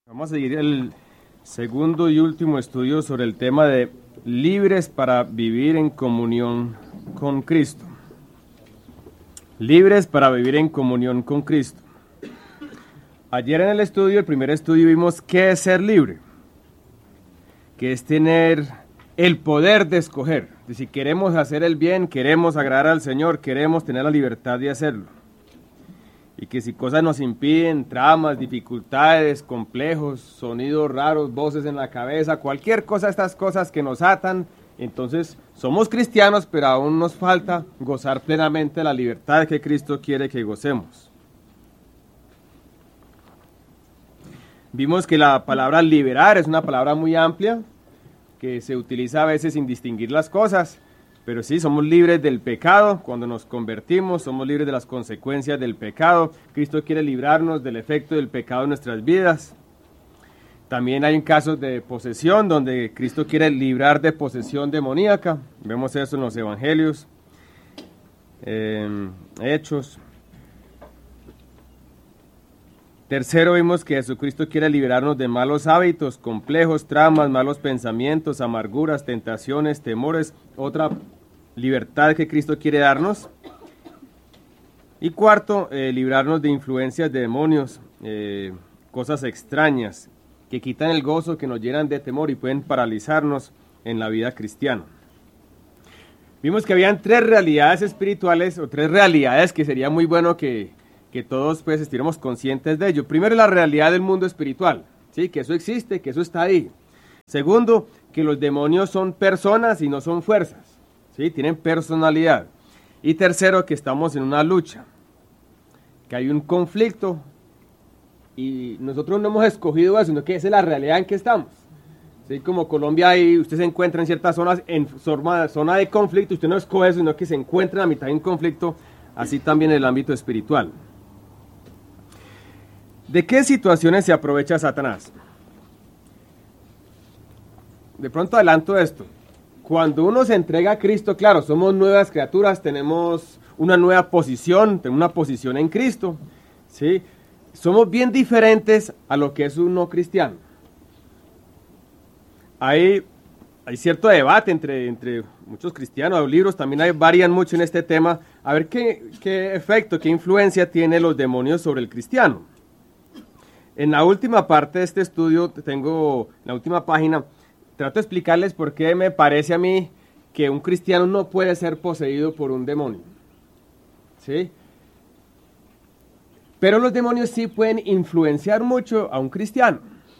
Vamos a seguir el segundo y último estudio sobre el tema de libres para vivir en comunión con Cristo. Libres para vivir en comunión con Cristo. Ayer en el primer estudio vimos qué es ser libre, que es tener el poder de escoger. Si queremos hacer el bien, queremos agradar al Señor, queremos tener la libertad de hacerlo. Y que si cosas nos impiden, tramas, dificultades, complejos, sonidos raros, voces en la cabeza, cualquier cosa, estas cosas que nos atan, entonces somos cristianos, pero aún nos falta gozar plenamente la libertad que Cristo quiere que gocemos. Vimos que la palabra liberar es una palabra muy amplia, que se utiliza a veces sin distinguir las cosas, pero sí, somos libres del pecado cuando nos convertimos, somos libres de las consecuencias del pecado. Cristo quiere librarnos del efecto del pecado en nuestras vidas. También hay casos de posesión, donde Cristo quiere librar de posesión demoníaca. Vemos eso en los evangelios, Hechos. Tercero, vimos que Jesucristo quiere liberarnos de malos hábitos, complejos, tramas, malos pensamientos, amarguras, tentaciones, temores, otra libertad que Cristo quiere darnos. Y cuarto, librarnos de influencias de demonios, cosas extrañas que quitan el gozo, que nos llenan de temor y pueden paralizarnos en la vida cristiana. Vimos que habían tres realidades espirituales o tres realidades que sería muy bueno que todos pues estuviéramos conscientes de ello. Primero, la realidad del mundo espiritual, ¿sí? Que eso existe, que eso está ahí. Segundo, que los demonios son personas y no son fuerzas, ¿sí? Tienen personalidad. Y tercero, que estamos en una lucha, que hay un conflicto y nosotros no hemos escogido eso, sino que esa es la realidad en que estamos. ¿Sí? Como Colombia, ahí usted se encuentra en ciertas zonas, en zona de conflicto, usted no escoge eso, sino que se encuentra a mitad de un conflicto, así también en el ámbito espiritual. ¿De qué situaciones se aprovecha Satanás? De pronto adelanto esto. Cuando uno se entrega a Cristo, claro, somos nuevas criaturas, tenemos una nueva posición, tenemos una posición en Cristo, ¿sí? Somos bien diferentes a lo que es un no cristiano. Hay cierto debate entre muchos cristianos, los libros también varían mucho en este tema, a ver qué efecto, qué influencia tienen los demonios sobre el cristiano. En la última parte de este estudio, tengo la última página, trato de explicarles por qué me parece a mí que un cristiano no puede ser poseído por un demonio. ¿Sí? Pero los demonios sí pueden influenciar mucho a un cristiano.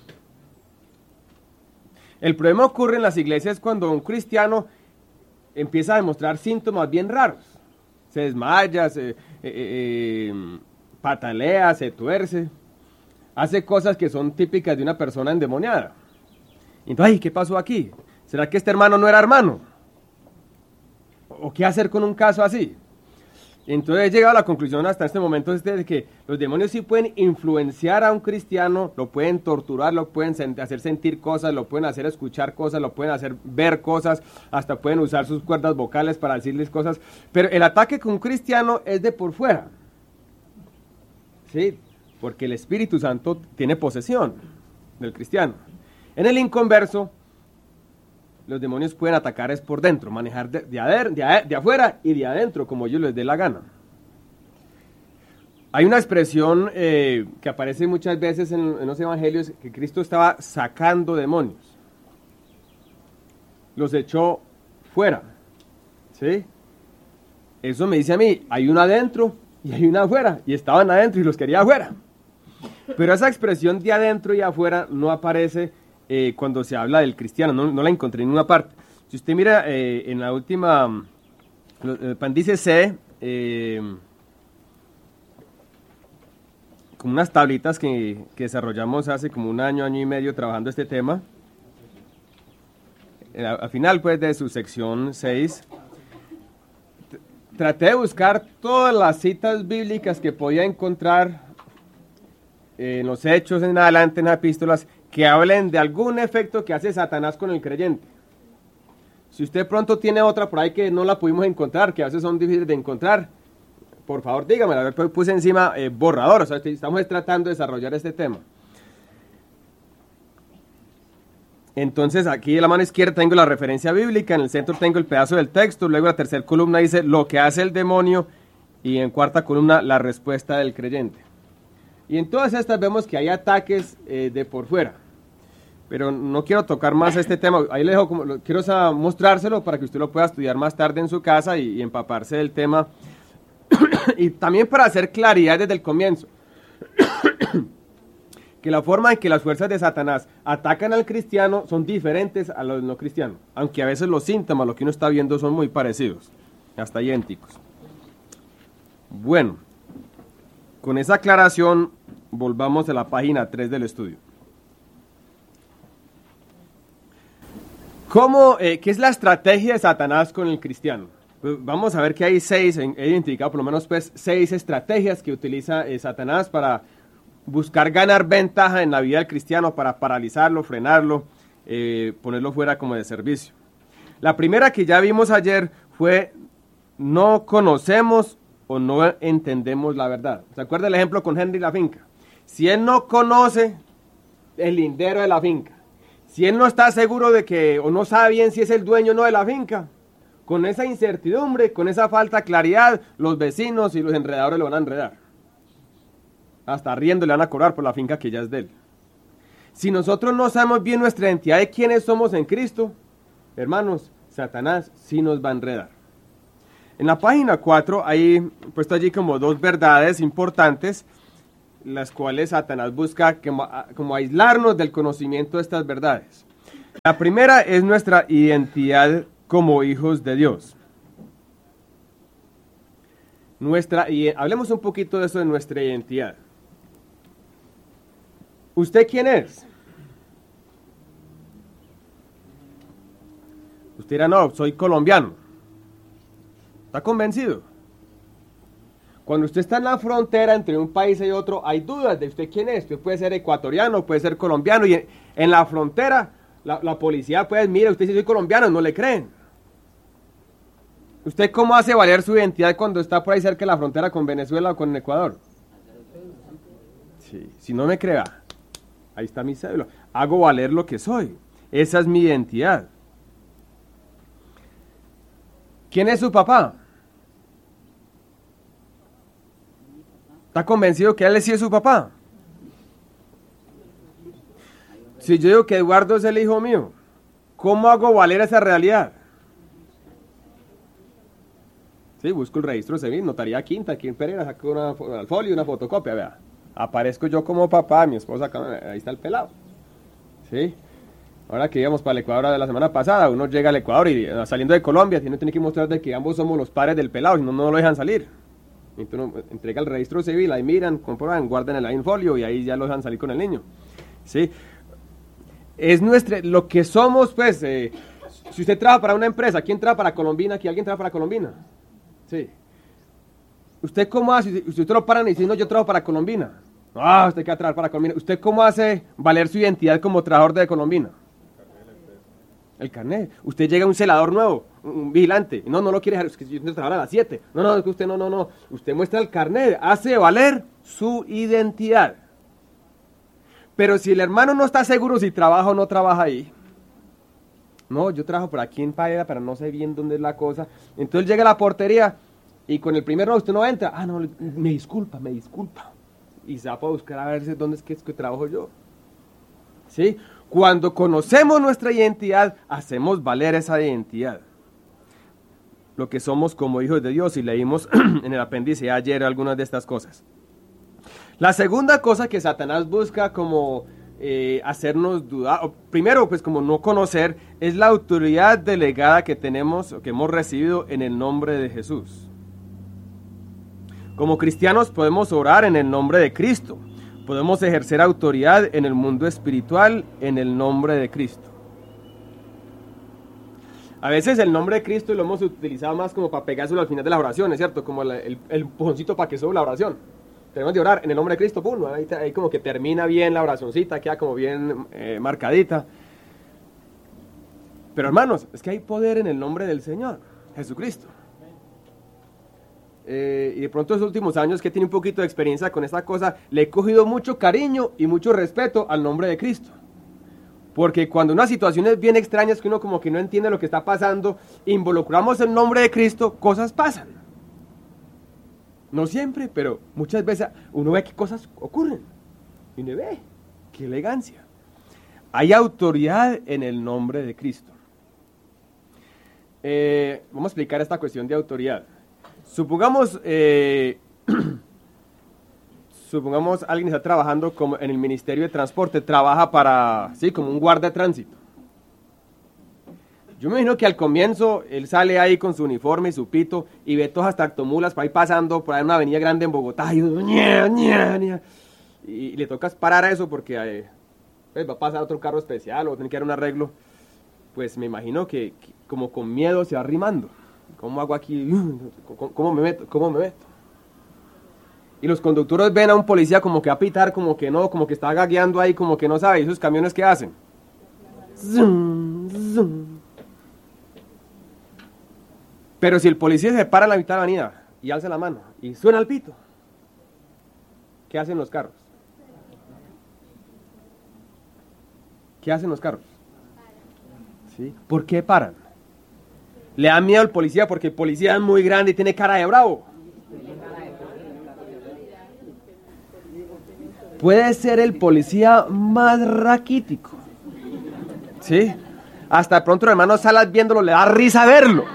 El problema ocurre en las iglesias cuando un cristiano empieza a demostrar síntomas bien raros. Se desmaya, se patalea, se tuerce. Hace cosas que son típicas de una persona endemoniada. Entonces, ¿qué pasó aquí? ¿Será que este hermano no era hermano? ¿O qué hacer con un caso así? Entonces he llegado a la conclusión hasta este momento de que los demonios sí pueden influenciar a un cristiano, lo pueden torturar, lo pueden hacer sentir cosas, lo pueden hacer escuchar cosas, lo pueden hacer ver cosas, hasta pueden usar sus cuerdas vocales para decirles cosas. Pero el ataque con un cristiano es de por fuera. ¿Sí? Porque el Espíritu Santo tiene posesión del cristiano. En el inconverso, los demonios pueden atacar es por dentro, manejar de afuera y de adentro, como ellos les dé la gana. Hay una expresión que aparece muchas veces en los evangelios, que Cristo estaba sacando demonios. Los echó fuera. ¿Sí? Eso me dice a mí, hay uno adentro y hay uno afuera, y estaban adentro y los quería afuera. Pero esa expresión de adentro y afuera no aparece cuando se habla del cristiano, no la encontré en ninguna parte. Si usted mira en la última, el apéndice C, como unas tablitas que desarrollamos hace como un año y medio trabajando este tema, al final pues de su sección 6, traté de buscar todas las citas bíblicas que podía encontrar en los hechos en adelante, en las epístolas, que hablen de algún efecto que hace Satanás con el creyente. Si usted pronto tiene otra por ahí que no la pudimos encontrar, que a veces son difíciles de encontrar, por favor dígame, a ver, puse encima borrador, o sea, estamos tratando de desarrollar este tema. Entonces aquí en la mano izquierda tengo la referencia bíblica, en el centro tengo el pedazo del texto, luego la tercera columna dice lo que hace el demonio y en cuarta columna la respuesta del creyente. Y en todas estas vemos que hay ataques de por fuera. Pero no quiero tocar más este tema, ahí le dejo quiero mostrárselo para que usted lo pueda estudiar más tarde en su casa y empaparse del tema. Y también para hacer claridad desde el comienzo, que la forma en que las fuerzas de Satanás atacan al cristiano son diferentes a los no cristianos, aunque a veces los síntomas, lo que uno está viendo, son muy parecidos, hasta idénticos. Bueno, con esa aclaración, volvamos a la página 3 del estudio. ¿Qué es la estrategia de Satanás con el cristiano? Pues vamos a ver que hay 6, he identificado por lo menos pues 6 estrategias que utiliza Satanás para buscar ganar ventaja en la vida del cristiano, para paralizarlo, frenarlo, ponerlo fuera como de servicio. La primera que ya vimos ayer fue no conocemos o no entendemos la verdad. ¿Se acuerda el ejemplo con Henry la finca? Si él no conoce el lindero de la finca, si él no está seguro de que, o no sabe bien si es el dueño o no de la finca, con esa incertidumbre, con esa falta de claridad, los vecinos y los enredadores lo van a enredar. Hasta riendo le van a cobrar por la finca que ya es de él. Si nosotros no sabemos bien nuestra identidad de quiénes somos en Cristo, hermanos, Satanás sí nos va a enredar. En la página 4 hay puesto allí como 2 verdades importantes, las cuales Satanás busca como aislarnos del conocimiento de estas verdades. La primera es nuestra identidad como hijos de Dios. Hablemos un poquito de eso, de nuestra identidad. ¿Usted quién es? Usted dirá, no, soy colombiano. ¿Está convencido? Cuando usted está en la frontera entre un país y otro, hay dudas de usted quién es. Usted puede ser ecuatoriano, puede ser colombiano, y en la frontera la policía puede, mire, usted si soy colombiano, no le creen. ¿Usted cómo hace valer su identidad cuando está por ahí cerca de la frontera con Venezuela o con Ecuador? Sí, si no me crea, ahí está mi cédula. Hago valer lo que soy. Esa es mi identidad. ¿Quién es su papá? ¿Está convencido que él sí es su papá? Si yo digo que Eduardo es el hijo mío, ¿cómo hago valer esa realidad? Sí, busco el registro civil, notaría quinta, aquí en Pereira, saco una folio y una fotocopia, vea. Aparezco yo como papá, mi esposa acá, ahí está el pelado. ¿Sí? Ahora que íbamos para el Ecuador de la semana pasada, uno llega al Ecuador y saliendo de Colombia, tiene que mostrar de que ambos somos los padres del pelado, si no, no lo dejan salir. Entonces uno entrega el registro civil, ahí miran, comprueban, guardan el folio y ahí ya lo dejan salir con el niño. ¿Sí? Es lo que somos, pues, si usted trabaja para una empresa, ¿quién trabaja para Colombina? ¿Aquí alguien trabaja para Colombina? Sí. ¿Usted cómo hace? Si usted lo paran y dice, no, yo trabajo para Colombina. Ah, usted quiere trabajar para Colombina. ¿Usted cómo hace valer su identidad como trabajador de Colombina? El carnet. Usted llega a un celador nuevo, un vigilante. No lo quiere dejar, es que yo tengo que trabajar a las 7. No, es que usted no. Usted muestra el carnet, hace valer su identidad. Pero si el hermano no está seguro si trabaja o no trabaja ahí, no, yo trabajo por aquí en Paella, pero no sé bien dónde es la cosa. Entonces llega a la portería y con el primer no, usted no entra. Ah, no, me disculpa. Y se va para buscar a ver dónde es que trabajo yo. ¿Sí? Cuando conocemos nuestra identidad, hacemos valer esa identidad. Lo que somos como hijos de Dios, y leímos en el apéndice ayer algunas de estas cosas. La segunda cosa que Satanás busca como hacernos dudar, primero pues como no conocer, es la autoridad delegada que tenemos o que hemos recibido en el nombre de Jesús. Como cristianos podemos orar en el nombre de Cristo, podemos ejercer autoridad en el mundo espiritual en el nombre de Cristo. A veces el nombre de Cristo lo hemos utilizado más como para pegárselo al final de las oraciones, ¿cierto? Como el empujoncito para que suba la oración. Tenemos de orar en el nombre de Cristo, ¡pum! Ahí como que termina bien la oracioncita, queda como bien marcadita. Pero hermanos, es que hay poder en el nombre del Señor, Jesucristo. Y de pronto en los últimos años que tiene un poquito de experiencia con esta cosa, le he cogido mucho cariño y mucho respeto al nombre de Cristo. Porque cuando una situación es bien extraña, es que uno como que no entiende lo que está pasando, involucramos el nombre de Cristo, cosas pasan. No siempre, pero muchas veces uno ve que cosas ocurren. Y uno ve, qué elegancia. Hay autoridad en el nombre de Cristo. Vamos a explicar esta cuestión de autoridad. Supongamos alguien está trabajando como en el Ministerio de Transporte, trabaja para, sí, como un guardia de tránsito. Yo me imagino que al comienzo él sale ahí con su uniforme y su pito y ve todas las tractomulas para ir pasando por ahí en una avenida grande en Bogotá y le toca parar a eso porque pues va a pasar otro carro especial o tiene que dar un arreglo. Pues me imagino que como con miedo se va arrimando. ¿Cómo hago aquí? ¿Cómo me meto? ¿Cómo me meto? Y los conductores ven a un policía como que a pitar, como que no, como que está gagueando ahí, como que no sabe. ¿Y esos camiones qué hacen? Zum, zum. Pero si el policía se para en la mitad de la avenida y alza la mano y suena el pito, ¿qué hacen los carros? ¿Qué hacen los carros? ¿Sí? ¿Por qué paran? Le da miedo al policía porque el policía es muy grande y tiene cara de bravo. Puede ser el policía más raquítico. ¿Sí? Hasta de pronto el hermano Salas viéndolo le da risa verlo.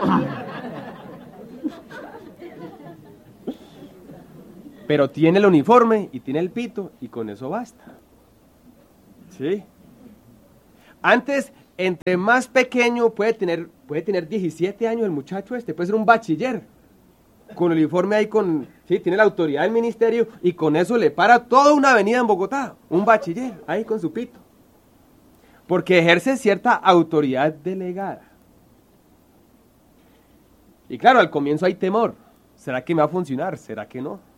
Pero tiene el uniforme y tiene el pito y con eso basta. ¿Sí? Antes, entre más pequeño puede tener 17 años el muchacho puede ser un bachiller. Con el uniforme ahí sí, tiene la autoridad del ministerio y con eso le para toda una avenida en Bogotá, un bachiller, ahí con su pito. Porque ejerce cierta autoridad delegada. Y claro, al comienzo hay temor. ¿Será que me va a funcionar? ¿Será que no?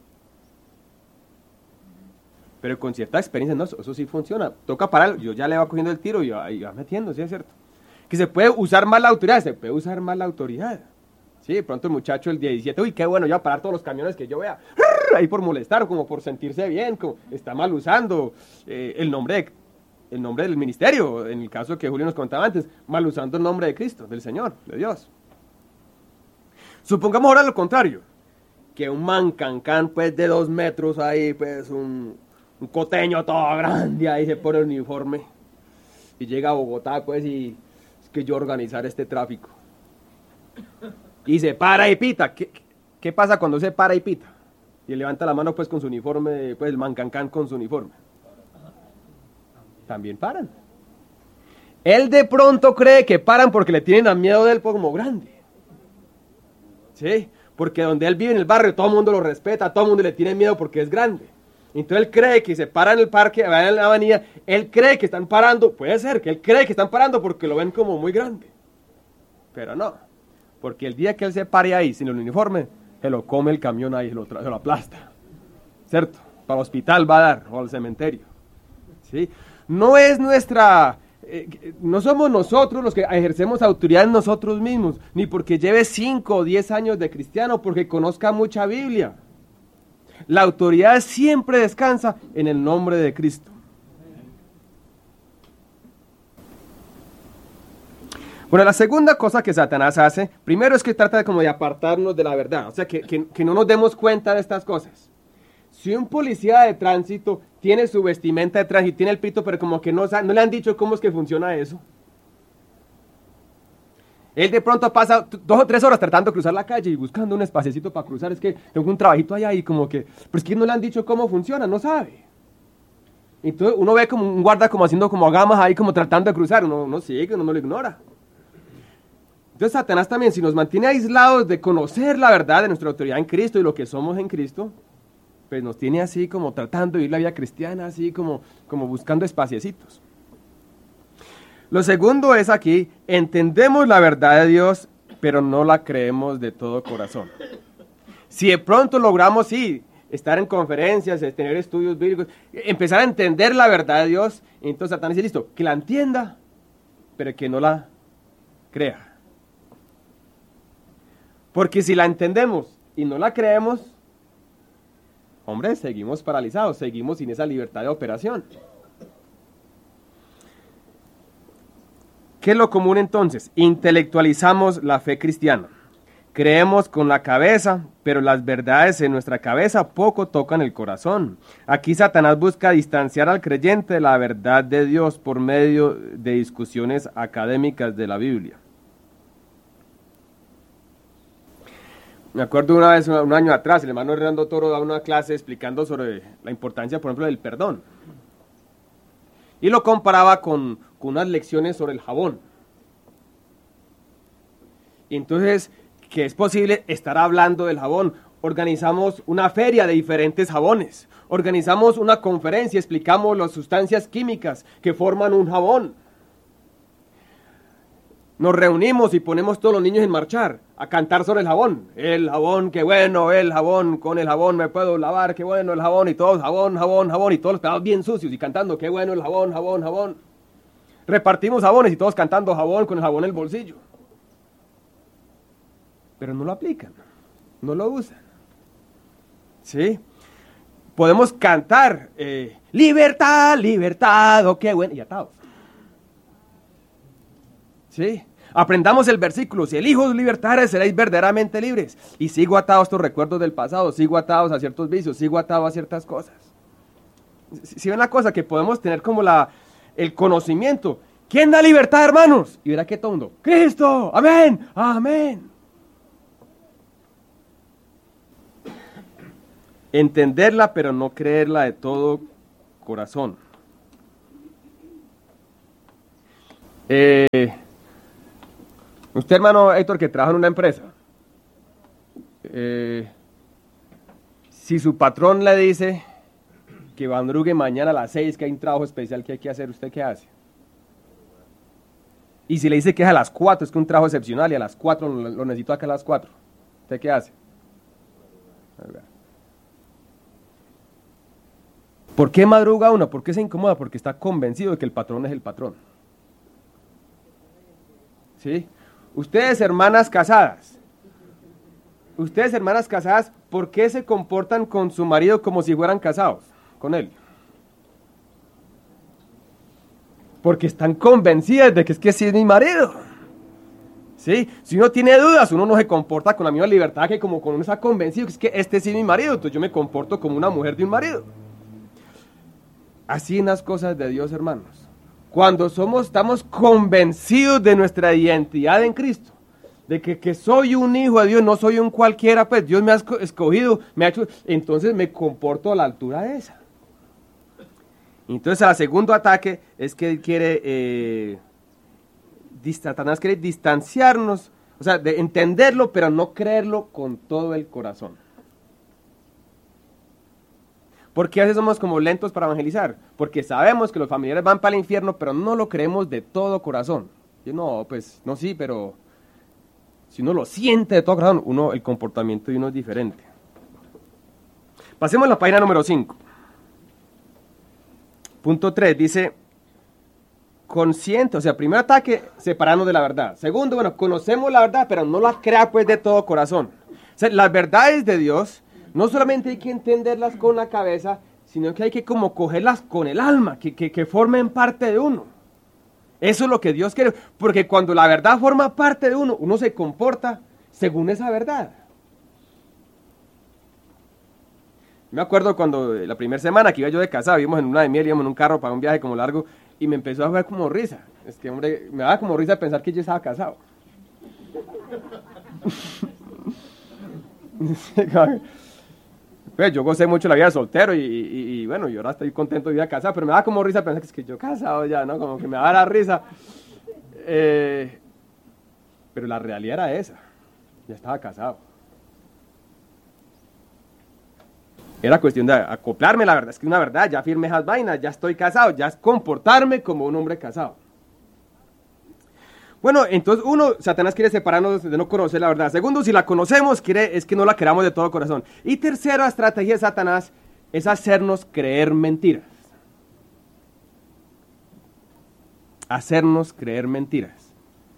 Pero con cierta experiencia, no, eso sí funciona. Toca parar, yo ya le va cogiendo el tiro y va metiendo, ¿sí es cierto? Que se puede usar más la autoridad, se puede usar más la autoridad. Sí, de pronto el muchacho el 17, uy, qué bueno, yo voy a parar todos los camiones que yo vea, ahí por molestar, como por sentirse bien, como está mal usando el nombre del ministerio, en el caso que Julio nos contaba antes, mal usando el nombre de Cristo, del Señor, de Dios. Supongamos ahora lo contrario, que un mancancán pues de 2 metros ahí, pues un coteño todo grande ahí se pone el uniforme y llega a Bogotá pues y es que yo organizar este tráfico. Y se para y pita. ¿Qué pasa cuando se para y pita? Y levanta la mano pues con su uniforme, pues el mancancán con su uniforme. También paran. Él de pronto cree que paran porque le tienen a miedo de él como grande. ¿Sí? Porque donde él vive en el barrio todo el mundo lo respeta, todo el mundo le tiene miedo porque es grande. Entonces él cree que se para en el parque, va en la avenida, él cree que están parando, puede ser que él cree que están parando porque lo ven como muy grande. Pero no. Porque el día que él se pare ahí sin el uniforme, se lo come el camión ahí, se lo aplasta. ¿Cierto? Para el hospital va a dar, o al cementerio. ¿Sí? No es no somos nosotros los que ejercemos autoridad en nosotros mismos, ni porque lleve 5 o 10 años de cristiano, porque conozca mucha Biblia. La autoridad siempre descansa en el nombre de Cristo. Bueno, la segunda cosa que Satanás hace, primero es que trata de apartarnos de la verdad, o sea, que no nos demos cuenta de estas cosas. Si un policía de tránsito tiene su vestimenta de tránsito, tiene el pito, pero como que no le han dicho cómo es que funciona eso. Él de pronto pasa 2 o 3 horas tratando de cruzar la calle y buscando un espaciecito para cruzar, es que tengo un trabajito allá y como que, pero es que no le han dicho cómo funciona, no sabe. Entonces uno ve como un guarda como haciendo como gamas ahí, como tratando de cruzar, uno sigue, uno no lo ignora. Entonces Satanás también, si nos mantiene aislados de conocer la verdad de nuestra autoridad en Cristo y lo que somos en Cristo, pues nos tiene así como tratando de vivir la vida cristiana, así como buscando espaciecitos. Lo segundo es aquí, entendemos la verdad de Dios, pero no la creemos de todo corazón. Si de pronto logramos, sí, estar en conferencias, tener estudios bíblicos, empezar a entender la verdad de Dios, entonces Satanás dice, listo, que la entienda, pero que no la crea. Porque si la entendemos y no la creemos, hombre, seguimos paralizados, seguimos sin esa libertad de operación. ¿Qué es lo común entonces? Intelectualizamos la fe cristiana. Creemos con la cabeza, pero las verdades en nuestra cabeza poco tocan el corazón. Aquí Satanás busca distanciar al creyente de la verdad de Dios por medio de discusiones académicas de la Biblia. Me acuerdo una vez, un año atrás, el hermano Hernando Toro da una clase explicando sobre la importancia, por ejemplo, del perdón. Y lo comparaba con unas lecciones sobre el jabón. Y entonces, que es posible estar hablando del jabón. Organizamos una feria de diferentes jabones. Organizamos una conferencia, explicamos las sustancias químicas que forman un jabón. Nos reunimos y ponemos todos los niños en marchar a cantar sobre el jabón. El jabón, qué bueno, el jabón, con el jabón me puedo lavar, qué bueno el jabón, y todos jabón, jabón, jabón, y todos los pedados bien sucios y cantando, qué bueno el jabón, jabón, jabón. Repartimos jabones y todos cantando jabón con el jabón en el bolsillo. Pero no lo aplican, no lo usan. ¿Sí? Podemos cantar, libertad, libertad, oh, qué bueno, y atados. ¿Sí? Aprendamos el versículo, si el Hijo os libertare, seréis verdaderamente libres. Y sigo atado a estos recuerdos del pasado, sigo atados a ciertos vicios, sigo atado a ciertas cosas. Si ven la cosa, que podemos tener como el conocimiento. ¿Quién da libertad, hermanos? Y verá qué tondo. Cristo, amén, amén. Entenderla, pero no creerla de todo corazón. Usted, hermano Héctor, que trabaja en una empresa, si su patrón le dice que madrugue mañana a las 6, que hay un trabajo especial que hay que hacer, ¿usted qué hace? Y si le dice que es a las 4, es que un trabajo excepcional y a las 4 lo necesito acá a las 4, ¿usted qué hace? ¿Por qué madruga uno? ¿Por qué se incomoda? Porque está convencido de que el patrón es el patrón. ¿Sí? Ustedes, hermanas casadas, ¿por qué se comportan con su marido como si fueran casados con él? Porque están convencidas de que es que sí es mi marido. ¿Sí? Si uno tiene dudas, uno no se comporta con la misma libertad que como cuando uno está convencido que es que este sí es mi marido, entonces yo me comporto como una mujer de un marido. Así en las cosas de Dios, hermanos. Cuando estamos convencidos de nuestra identidad en Cristo, de que soy un hijo de Dios, no soy un cualquiera, pues Dios me ha escogido, me ha hecho, entonces me comporto a la altura de esa. Entonces el segundo ataque es que él quiere, Satanás quiere distanciarnos, o sea, de entenderlo, pero no creerlo con todo el corazón. ¿Por qué a veces somos como lentos para evangelizar? Porque sabemos que los familiares van para el infierno, pero no lo creemos de todo corazón. Y no, pues, no, sí, pero si uno lo siente de todo corazón, el comportamiento de uno es diferente. Pasemos a la página número 5. Punto 3, dice, consciente, o sea, primer ataque, separarnos de la verdad. Segundo, bueno, conocemos la verdad, pero no la crea pues de todo corazón. O sea, las verdades de Dios, no solamente hay que entenderlas con la cabeza, sino que hay que como cogerlas con el alma, que formen parte de uno. Eso es lo que Dios quiere, porque cuando la verdad forma parte de uno, uno se comporta según esa verdad. Me acuerdo cuando la primera semana que iba yo de casado, íbamos en una de miel, íbamos en un carro para un viaje como largo, y me empezó a dar como risa. Es que, hombre, me daba como risa pensar que yo estaba casado. Pues yo gocé mucho la vida de soltero y bueno, yo ahora estoy contento de vida casado, pero me da como risa pensar que es que yo casado ya, ¿no? Como que me da la risa. Pero la realidad era esa. Ya estaba casado. Era cuestión de acoplarme, la verdad es que una verdad, ya firmé esas vainas, ya estoy casado, ya es comportarme como un hombre casado. Bueno, entonces Satanás quiere separarnos de no conocer la verdad. Segundo, si la conocemos, es que no la queramos de todo corazón. Y tercera estrategia de Satanás es hacernos creer mentiras. Hacernos creer mentiras.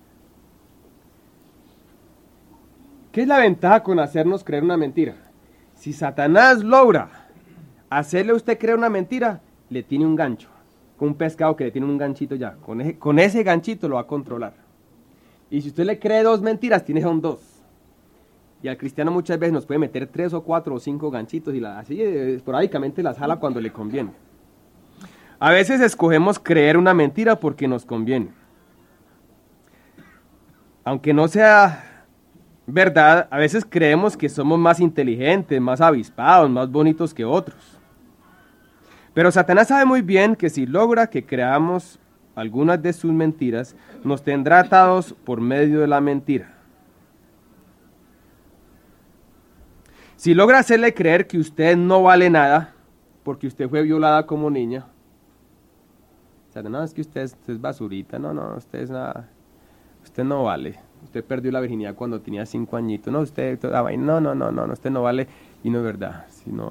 ¿Qué es la ventaja con hacernos creer una mentira? Si Satanás logra hacerle a usted creer una mentira, le tiene un gancho. con un pescado que le tiene un ganchito ya. Con ese ganchito lo va a controlar. Y si usted le cree 2 mentiras, tiene son 2. Y al cristiano muchas veces nos puede meter 3 o 4 o 5 ganchitos y así esporádicamente las jala cuando le conviene. A veces escogemos creer una mentira porque nos conviene. Aunque no sea verdad, a veces creemos que somos más inteligentes, más avispados, más bonitos que otros. Pero Satanás sabe muy bien que si logra que creamos algunas de sus mentiras, nos tendrá atados por medio de la mentira. Si logra hacerle creer que usted no vale nada, porque usted fue violada como niña, no, es que usted es basurita, no, usted es nada, usted no vale, usted perdió la virginidad cuando tenía 5 añitos, no, usted, no, usted no vale, y no es verdad, sino,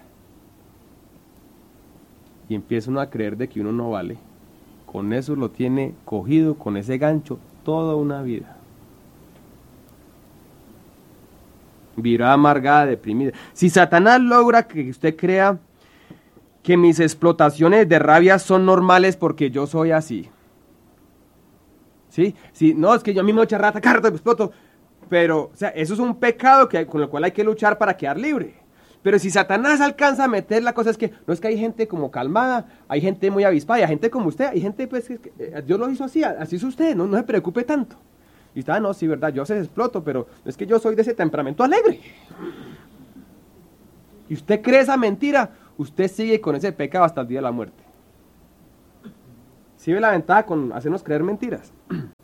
y empieza uno a creer de que uno no vale, con eso lo tiene cogido, con ese gancho, toda una vida. Vivirá amargada, deprimida. Si Satanás logra que usted crea que mis explotaciones de rabia son normales porque yo soy así. ¿Sí? Sí, no, es que yo a mí me echa rata, carta, exploto. Pero, o sea, eso es un pecado con el cual hay que luchar para quedar libre. Pero si Satanás alcanza a meter la cosa, es que no es que hay gente como calmada, hay gente muy avispada, hay gente como usted, hay gente pues que Dios lo hizo así es usted, no se preocupe tanto. Y está, no, sí, verdad, yo se exploto, pero es que yo soy de ese temperamento alegre. Y usted cree esa mentira, usted sigue con ese pecado hasta el día de la muerte. ¿Sí ve la ventaja con hacernos creer mentiras?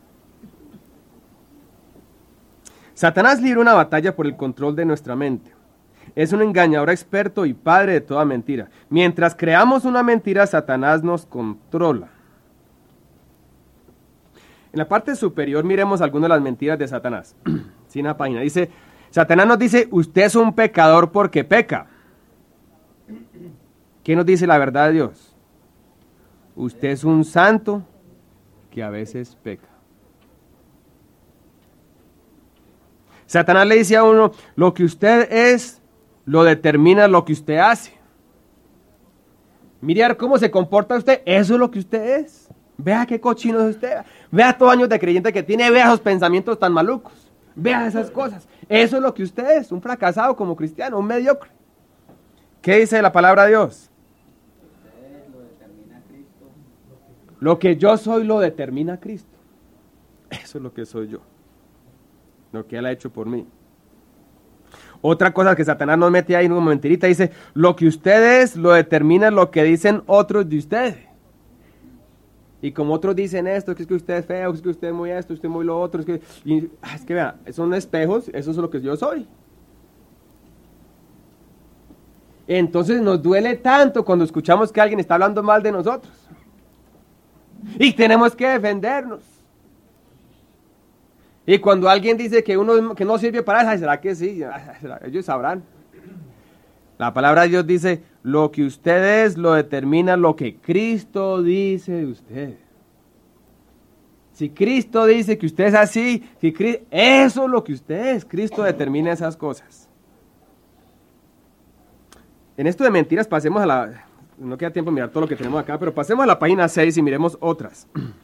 Satanás libra una batalla por el control de nuestra mente. Es un engañador experto y padre de toda mentira. Mientras creamos una mentira, Satanás nos controla. En la parte superior miremos algunas de las mentiras de Satanás. Sí, en la página dice, Satanás nos dice, usted es un pecador porque peca. ¿Qué nos dice la verdad de Dios? Usted es un santo que a veces peca. Satanás le dice a uno, lo que usted es, lo determina lo que usted hace. Mire cómo se comporta usted, eso es lo que usted es. Vea qué cochino es usted. Vea todos años de creyente que tiene, vea esos pensamientos tan malucos. Vea esas cosas. Eso es lo que usted es, un fracasado como cristiano, un mediocre. ¿Qué dice la palabra de Dios? Lo determina Cristo. Lo que yo soy lo determina Cristo. Eso es lo que soy yo. Lo que Él ha hecho por mí. Otra cosa que Satanás nos mete ahí en una mentirita, dice, lo que usted es lo determina lo que dicen otros de ustedes. Y como otros dicen esto, que es que usted es feo, es que usted es muy esto, usted es muy lo otro, es que vea, son espejos, eso es lo que yo soy. Entonces nos duele tanto cuando escuchamos que alguien está hablando mal de nosotros. Y tenemos que defendernos. Y cuando alguien dice que uno que no sirve para eso, ¿será que sí? Ellos sabrán. La palabra de Dios dice, lo que usted es lo determina lo que Cristo dice de usted. Si Cristo dice que usted es así, eso es lo que usted es. Cristo determina esas cosas. En esto de mentiras pasemos no queda tiempo de mirar todo lo que tenemos acá, pero pasemos a la página 6 y miremos otras.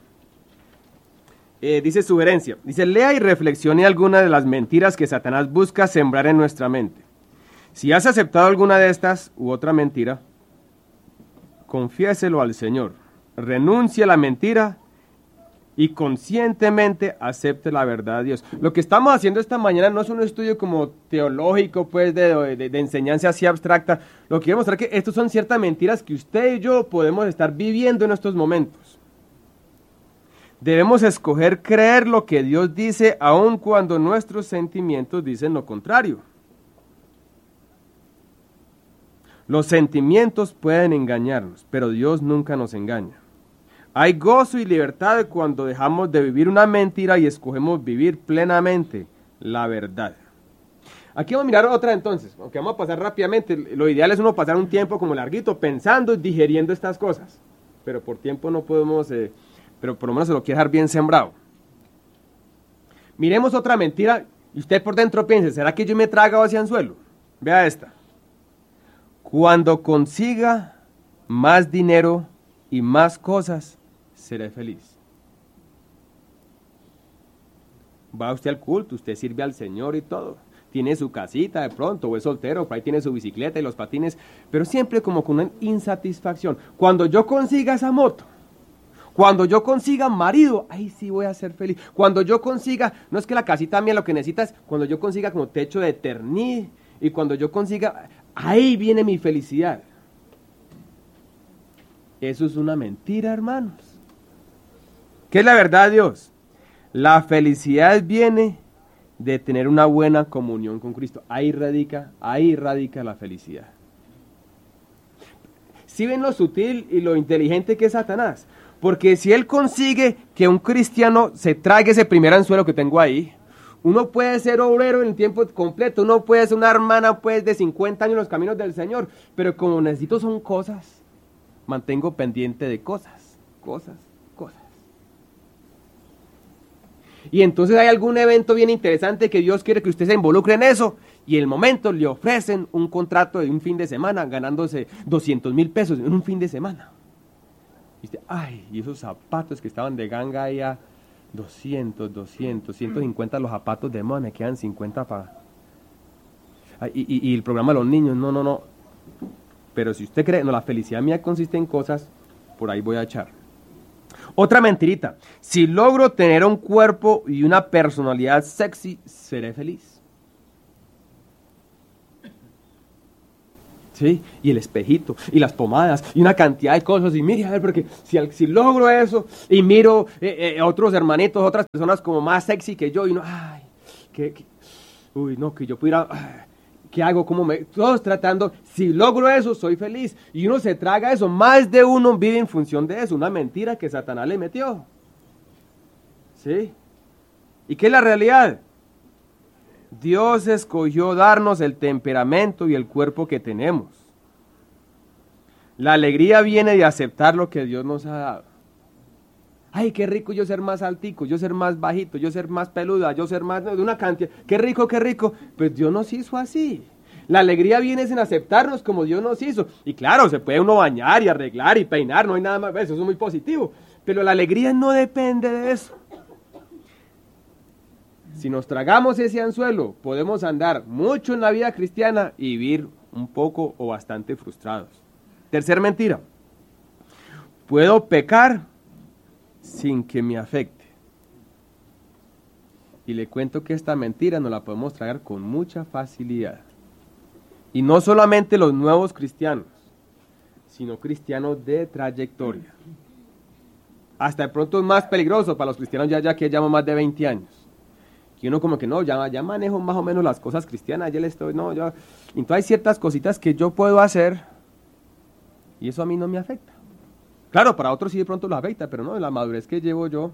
Dice sugerencia, dice, lea y reflexione alguna de las mentiras que Satanás busca sembrar en nuestra mente. Si has aceptado alguna de estas u otra mentira, confiéselo al Señor, renuncie a la mentira y conscientemente acepte la verdad de Dios. Lo que estamos haciendo esta mañana no es un estudio como teológico, pues de enseñanza así abstracta. Lo que quiero mostrar es que estos son ciertas mentiras que usted y yo podemos estar viviendo en estos momentos. Debemos escoger creer lo que Dios dice, aun cuando nuestros sentimientos dicen lo contrario. Los sentimientos pueden engañarnos, pero Dios nunca nos engaña. Hay gozo y libertad cuando dejamos de vivir una mentira y escogemos vivir plenamente la verdad. Aquí vamos a mirar otra entonces, aunque vamos a pasar rápidamente. Lo ideal es uno pasar un tiempo como larguito pensando y digiriendo estas cosas. Pero por tiempo no podemos, pero por lo menos se lo quiere dejar bien sembrado. Miremos otra mentira y usted por dentro piense, ¿será que yo me he tragado ese anzuelo? Vea esta. Cuando consiga más dinero y más cosas, seré feliz. Va usted al culto, usted sirve al Señor y todo. Tiene su casita de pronto, o es soltero, por ahí tiene su bicicleta y los patines, pero siempre como con una insatisfacción. Cuando yo consiga esa moto, cuando yo consiga marido, ahí sí voy a ser feliz. Cuando yo consiga, no es que la casita mía lo que necesita es, cuando yo consiga como techo de eternidad, y cuando yo consiga, ahí viene mi felicidad. Eso es una mentira, hermanos. ¿Qué es la verdad de Dios? La felicidad viene de tener una buena comunión con Cristo. Ahí radica la felicidad. ¿Sí ven lo sutil y lo inteligente que es Satanás? Porque si él consigue que un cristiano se trague ese primer anzuelo que tengo ahí, uno puede ser obrero en el tiempo completo, uno puede ser una hermana pues de 50 años en los caminos del Señor, pero como necesito son cosas, mantengo pendiente de cosas. Y entonces hay algún evento bien interesante que Dios quiere que usted se involucre en eso, y en el momento le ofrecen un contrato de un fin de semana, ganándose 200,000 pesos en un fin de semana. Y usted, ay, y esos zapatos que estaban de ganga ahí a 200, 150 los zapatos de moda, me quedan 50 para... Y el programa de los niños, no. Pero si usted cree, no, la felicidad mía consiste en cosas, por ahí voy a echar. Otra mentirita, si logro tener un cuerpo y una personalidad sexy, seré feliz. ¿Sí? Y el espejito, y las pomadas, y una cantidad de cosas, y mire, a ver, porque si logro eso, y miro otros hermanitos, otras personas como más sexy que yo, y no, ay, que yo pudiera, ¿qué hago? Todos tratando, si logro eso, soy feliz, y uno se traga eso, más de uno vive en función de eso, una mentira que Satanás le metió, ¿sí? ¿Y qué es la realidad? Dios escogió darnos el temperamento y el cuerpo que tenemos. La alegría viene de aceptar lo que Dios nos ha dado. Ay, qué rico yo ser más altico, yo ser más bajito, yo ser más peluda, yo ser más de una cantidad. Qué rico. Pues Dios nos hizo así. La alegría viene en aceptarnos como Dios nos hizo. Y claro, se puede uno bañar y arreglar y peinar, no hay nada más, eso es muy positivo. Pero la alegría no depende de eso. Si nos tragamos ese anzuelo, podemos andar mucho en la vida cristiana y vivir un poco o bastante frustrados. Tercer mentira. Puedo pecar sin que me afecte. Y le cuento que esta mentira nos la podemos tragar con mucha facilidad. Y no solamente los nuevos cristianos, sino cristianos de trayectoria. Hasta de pronto es más peligroso para los cristianos ya que llevamos más de 20 años. Y uno como que no, ya manejo más o menos las cosas cristianas, entonces hay ciertas cositas que yo puedo hacer y eso a mí no me afecta. Claro, para otros sí de pronto los afecta, pero no, la madurez que llevo yo,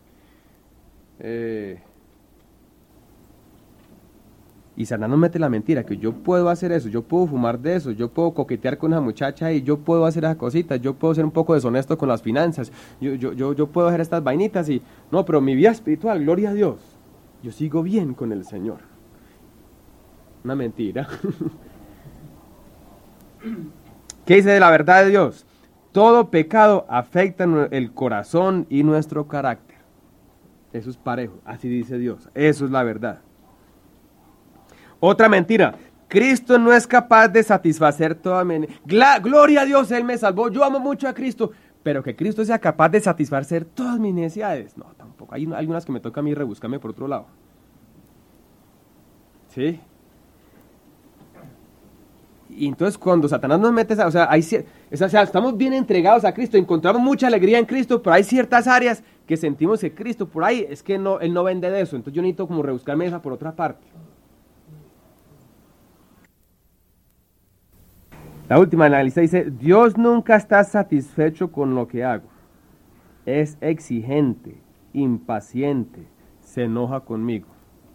y Satanás nos mete la mentira, que yo puedo hacer eso, yo puedo fumar de eso, yo puedo coquetear con esa muchacha y yo puedo hacer esas cositas, yo puedo ser un poco deshonesto con las finanzas, yo puedo hacer estas vainitas y, no, pero mi vida espiritual, gloria a Dios. Yo sigo bien con el Señor. Una mentira. ¿Qué dice de la verdad de Dios? Todo pecado afecta el corazón y nuestro carácter. Eso es parejo, así dice Dios. Eso es la verdad. Otra mentira. Cristo no es capaz de satisfacer toda mi... Gloria a Dios, Él me salvó. Yo amo mucho a Cristo. Pero que Cristo sea capaz de satisfacer todas mis necesidades. No, tampoco. Hay algunas que me toca a mí rebuscarme por otro lado. ¿Sí? Y entonces cuando Satanás nos mete, estamos bien entregados a Cristo, encontramos mucha alegría en Cristo, pero hay ciertas áreas que sentimos que Cristo por ahí, es que no, Él no vende de eso. Entonces yo necesito como rebuscarme esa por otra parte. La última analista dice, Dios nunca está satisfecho con lo que hago. Es exigente, impaciente, se enoja conmigo.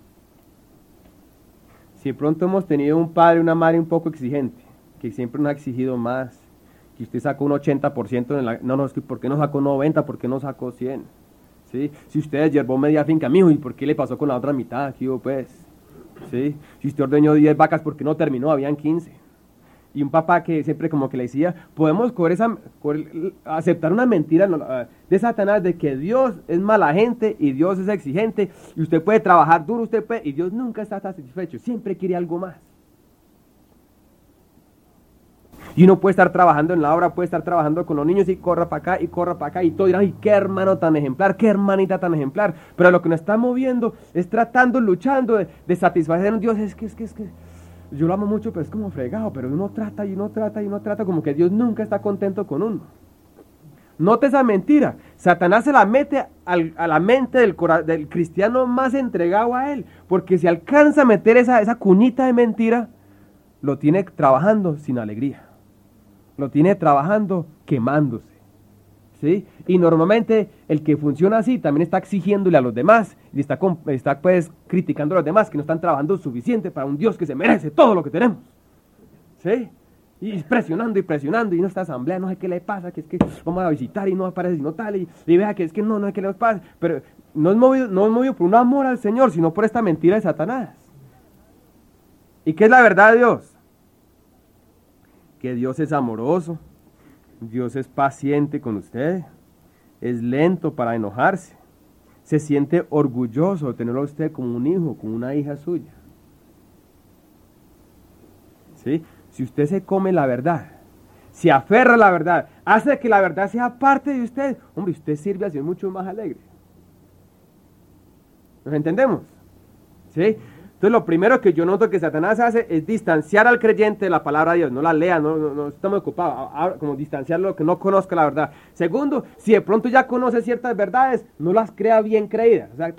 Si de pronto hemos tenido un padre, una madre un poco exigente, que siempre nos ha exigido más, que usted sacó un 80% es que ¿por qué no sacó 90? ¿Por qué no sacó 100? ¿Sí? Si usted llevó media finca, mijo, ¿y por qué le pasó con la otra mitad? ¿Qué hubo, pues? ¿Sí? Si usted ordeñó 10 vacas, ¿por qué no terminó? Habían 15. Y un papá que siempre como que le decía, podemos aceptar una mentira de Satanás de que Dios es mala gente y Dios es exigente y usted puede trabajar duro, y Dios nunca está satisfecho, siempre quiere algo más. Y uno puede estar trabajando en la obra, puede estar trabajando con los niños y corra para acá y corra para acá y todo dirán, ay, qué hermano tan ejemplar, qué hermanita tan ejemplar. Pero lo que nos está moviendo es tratando, luchando de satisfacer a Dios, es que yo lo amo mucho, pero es como fregado, pero uno trata y uno trata y uno trata, como que Dios nunca está contento con uno. Note esa mentira. Satanás se la mete a la mente del cristiano más entregado a él, porque si alcanza a meter esa cuñita de mentira, lo tiene trabajando sin alegría. Lo tiene trabajando quemándose. ¿Sí? Y normalmente el que funciona así también está exigiéndole a los demás y está pues criticando a los demás que no están trabajando suficiente para un Dios que se merece todo lo que tenemos. ¿Sí? Y presionando y no está asamblea, no sé qué le pasa, que es que vamos a visitar y no aparece sino tal y vea que es que no es que le pasa, pero no es movido por un amor al Señor, sino por esta mentira de Satanás. ¿Y qué es la verdad de Dios? Que Dios es amoroso. Dios es paciente con usted, es lento para enojarse, se siente orgulloso de tenerlo a usted como un hijo, como una hija suya. ¿Sí? Si usted se come la verdad, se aferra a la verdad, hace que la verdad sea parte de usted, hombre, usted sirve así mucho más alegre. ¿Nos entendemos? ¿Sí? Entonces lo primero que yo noto que Satanás hace es distanciar al creyente de la palabra de Dios, no la lea, no estamos ocupados, como distanciarlo, que no conozca la verdad. Segundo, si de pronto ya conoce ciertas verdades, no las crea bien creídas. O sea,